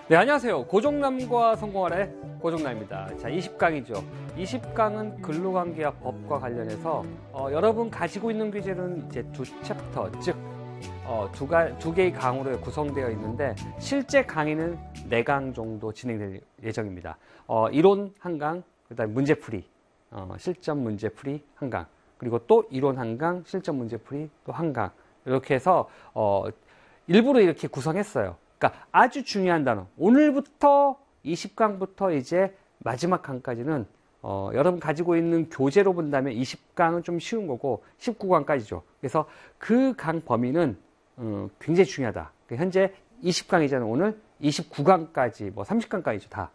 네, 안녕하세요. 고종남과 성공하라의 고종남입니다. 자, 20강이죠. 20강은 근로관계와 법과 관련해서 여러분 가지고 있는 규제는 이제 두 챕터, 즉 두 개의 강으로 구성되어 있는데 실제 강의는 4강 정도 진행될 예정입니다. 이론 1강, 그다음에 문제풀이, 실전 문제풀이 1강, 그리고 또 이론 1강, 실전 문제풀이 또 1강, 이렇게 해서 일부러 이렇게 구성했어요. 그러니까 아주 중요한 단어. 오늘부터 20강부터 이제 마지막 강까지는 여러분 가지고 있는 교재로 본다면 20강은 좀 쉬운 거고 19강까지죠. 그래서 그 강 범위는 굉장히 중요하다. 현재 20강이잖아요. 오늘 29강까지, 뭐 30강까지죠. 다.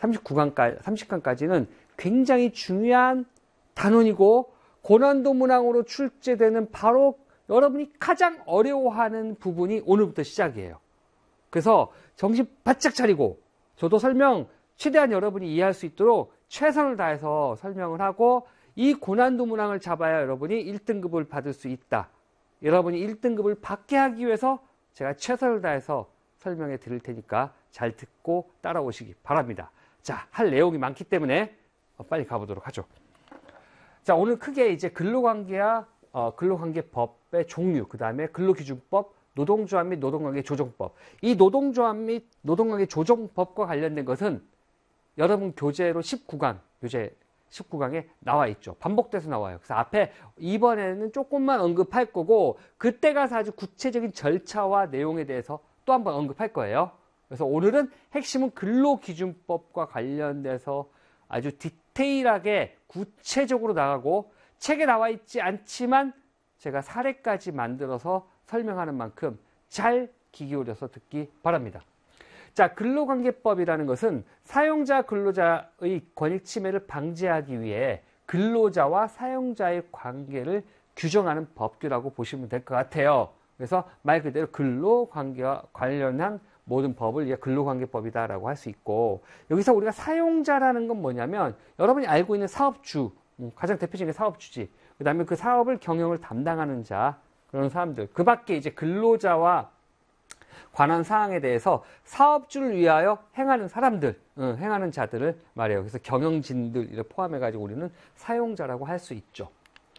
30강까지는 굉장히 중요한 단원이고 고난도 문항으로 출제되는 바로 여러분이 가장 어려워하는 부분이 오늘부터 시작이에요. 그래서 정신 바짝 차리고 저도 설명 최대한 여러분이 이해할 수 있도록 최선을 다해서 설명을 하고 이 고난도 문항을 잡아야 여러분이 1등급을 받을 수 있다. 여러분이 1등급을 받게 하기 위해서 제가 최선을 다해서 설명해 드릴 테니까 잘 듣고 따라오시기 바랍니다. 자, 할 내용이 많기 때문에 빨리 가보도록 하죠. 자, 오늘 크게 이제 근로관계와 근로관계법의 종류, 그 다음에 근로기준법, 노동조합 및 노동관계 조정법. 이 노동조합 및 노동관계 조정법과 관련된 것은 여러분 교재로 19강에 나와 있죠. 반복돼서 나와요. 그래서 앞에 이번에는 조금만 언급할 거고 그때 가서 아주 구체적인 절차와 내용에 대해서 또 한번 언급할 거예요. 그래서 오늘은 핵심은 근로기준법과 관련돼서 아주 디테일하게 구체적으로 나가고 책에 나와 있지 않지만 제가 사례까지 만들어서 설명하는 만큼 잘 귀 기울여서 듣기 바랍니다. 자, 근로관계법이라는 것은 사용자 근로자의 권익 침해를 방지하기 위해 근로자와 사용자의 관계를 규정하는 법규라고 보시면 될 것 같아요. 그래서 말 그대로 근로관계와 관련한 모든 법을 근로관계법이다라고 할 수 있고, 여기서 우리가 사용자라는 건 뭐냐면 여러분이 알고 있는 사업주, 가장 대표적인 사업주지, 그 다음에 그 사업을 경영을 담당하는 자, 그런 사람들, 그 밖에 이제 근로자와 관한 사항에 대해서 사업주를 위하여 행하는 사람들, 행하는 자들을 말해요. 그래서 경영진들을 포함해가지고 우리는 사용자라고 할 수 있죠.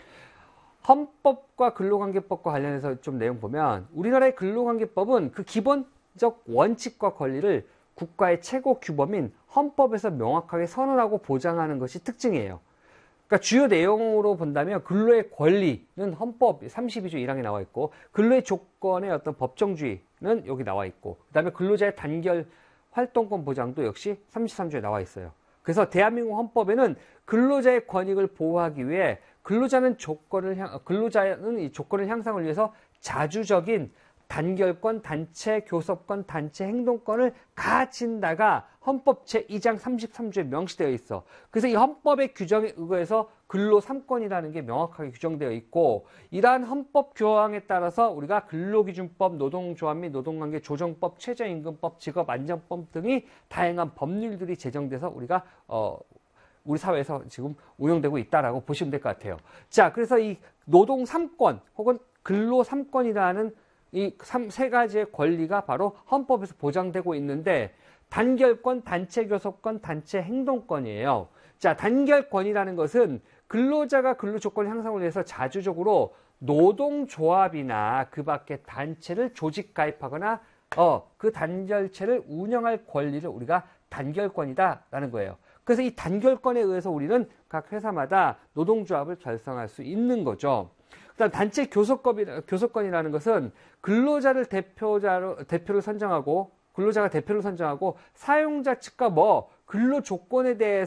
헌법과 근로관계법과 관련해서 좀 내용 보면 우리나라의 근로관계법은 그 기본적 원칙과 권리를 국가의 최고 규범인 헌법에서 명확하게 선언하고 보장하는 것이 특징이에요. 그러니까 주요 내용으로 본다면 근로의 권리는 헌법 32조 1항에 나와 있고 근로의 조건의 어떤 법정주의는 여기 나와 있고 그다음에 근로자의 단결 활동권 보장도 역시 33조에 나와 있어요. 그래서 대한민국 헌법에는 근로자의 권익을 보호하기 위해 근로자는 이 조건을 향상을 위해서 자주적인 단결권, 단체 교섭권, 단체 행동권을 가진다가 헌법 제2장 33조에 명시되어 있어. 그래서 이 헌법의 규정에 의거해서 근로 3권이라는 게 명확하게 규정되어 있고 이러한 헌법 교황에 따라서 우리가 근로기준법, 노동조합 및 노동관계 조정법, 최저임금법, 직업안전법 등이 다양한 법률들이 제정돼서 우리가 우리 사회에서 지금 운영되고 있다라고 보시면 될 것 같아요. 자, 그래서 이 노동 3권 혹은 근로 3권이라는 이 3가지의 권리가 바로 헌법에서 보장되고 있는데 단결권, 단체 교섭권, 단체 행동권이에요. 자, 단결권이라는 것은 근로자가 근로 조건 향상을 위해서 자주적으로 노동조합이나 그 밖의 단체를 조직 가입하거나 그 단결체를 운영할 권리를 우리가 단결권이다라는 거예요. 그래서 이 단결권에 의해서 우리는 각 회사마다 노동조합을 결성할 수 있는 거죠. 그다음 단체 교섭권이라는 것은 근로자가 대표를 선정하고 사용자 측과 근로 조건에 대해서